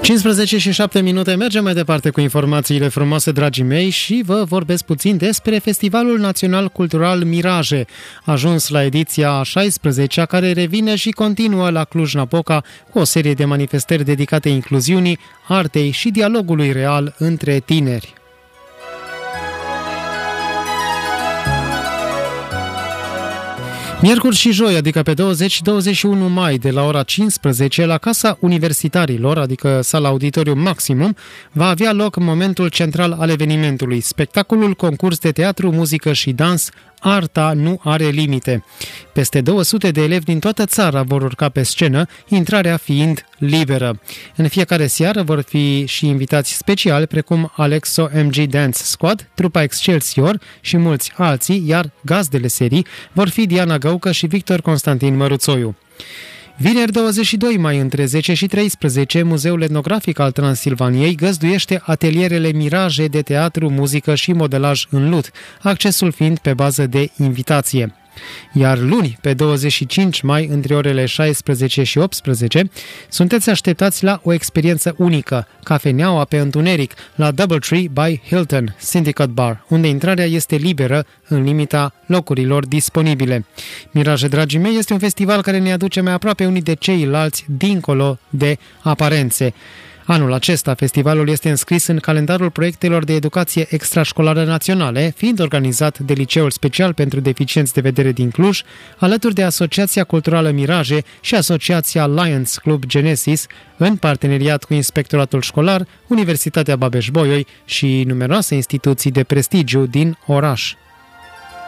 15 și 7 minute, mergem mai departe cu informațiile frumoase, dragii mei, și vă vorbesc puțin despre Festivalul Național Cultural Miraje, ajuns la ediția a 16-a, care revine și continuă la Cluj-Napoca cu o serie de manifestări dedicate incluziunii, artei și dialogului real între tineri. Miercuri și joi, adică pe 20 și 21 mai, de la ora 15, la Casa Universitarilor, adică sala Auditorium Maximum, va avea loc momentul central al evenimentului, spectacolul concurs de teatru, muzică și dans Arta nu are limite. Peste 200 de elevi din toată țara vor urca pe scenă, intrarea fiind liberă. În fiecare seară vor fi și invitați speciali, precum Alexo MG Dance Squad, trupa Excelsior și mulți alții, iar gazdele serii vor fi Diana Găucă și Victor Constantin Măruțoiu. Vineri 22 mai, între 10 și 13, Muzeul Etnografic al Transilvaniei găzduiește atelierele Miraje de teatru, muzică și modelaj în lut, accesul fiind pe bază de invitație. Iar luni, pe 25 mai, între orele 16 și 18, sunteți așteptați la o experiență unică, cafeneaua pe întuneric, la Doubletree by Hilton Syndicate Bar, unde intrarea este liberă în limita locurilor disponibile. Miraje, dragii mei, este un festival care ne aduce mai aproape unii de ceilalți, dincolo de aparențe. Anul acesta, festivalul este înscris în calendarul proiectelor de educație extrașcolară naționale, fiind organizat de Liceul Special pentru Deficienți de Vedere din Cluj, alături de Asociația Culturală Miraje și Asociația Lions Club Genesis, în parteneriat cu Inspectoratul Școlar, Universitatea Babeș-Bolyai și numeroase instituții de prestigiu din oraș.